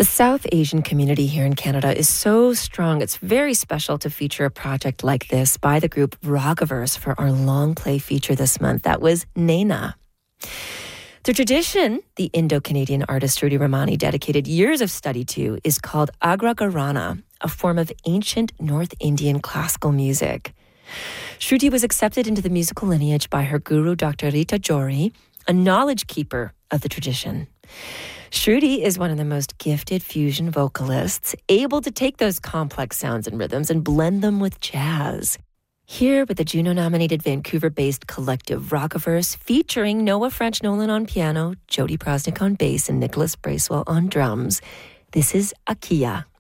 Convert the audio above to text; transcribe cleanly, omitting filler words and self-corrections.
The South Asian community here in Canada is so strong. It's very special to feature a project like this by the group Ragaverse for our long play feature this month. That was Naina. The tradition the Indo-Canadian artist Shruti Ramani dedicated years of study to is called Agra Gharana, a form of ancient North Indian classical music. Shruti was accepted into the musical lineage by her guru, Dr. Rita Jory, a knowledge keeper of the tradition. Shruti is one of the most gifted fusion vocalists, able to take those complex sounds and rhythms and blend them with jazz. Here with the Juno-nominated Vancouver-based collective Ragaverse, featuring Noah French-Nolan on piano, Jody Prosnick on bass, and Nicholas Bracewell on drums, this is Akia.